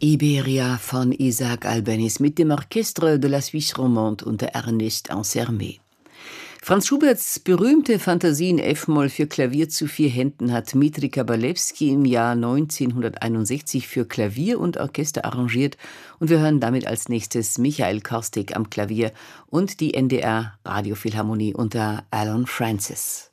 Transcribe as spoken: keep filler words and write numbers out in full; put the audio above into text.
Iberia von Isaac Albéniz mit dem Orchestre de la Suisse Romande unter Ernest Ansermet. Franz Schuberts berühmte Fantasie in F-Moll für Klavier zu vier Händen hat Dmitri Kabalewski im Jahr neunzehnhunderteinundsechzig für Klavier und Orchester arrangiert, und wir hören damit als nächstes Michael Korstig am Klavier und die N D R Radiophilharmonie unter Alan Francis.